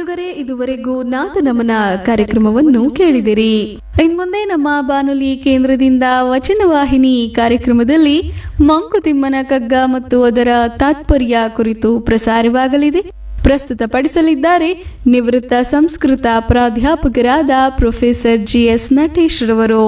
ಕೇಳುಗರೆ, ಇದುವರೆಗೂ ನಾದನಮನ ಕಾರ್ಯಕ್ರಮವನ್ನು ಕೇಳಿದಿರಿ. ಇನ್ಮುಂದೆ ನಮ್ಮ ಬಾನುಲಿ ಕೇಂದ್ರದಿಂದ ವಚನವಾಹಿನಿ ಕಾರ್ಯಕ್ರಮದಲ್ಲಿ ಮಂಕುತಿಮ್ಮನ ಕಗ್ಗ ಮತ್ತು ಅದರ ತಾತ್ಪರ್ಯ ಕುರಿತು ಪ್ರಸಾರವಾಗಲಿದೆ. ಪ್ರಸ್ತುತಪಡಿಸಲಿದ್ದಾರೆ ನಿವೃತ್ತ ಸಂಸ್ಕೃತ ಪ್ರಾಧ್ಯಾಪಕರಾದ ಪ್ರೊಫೆಸರ್ ಜಿಎಸ್ ನಟೇಶ್ ರವರು.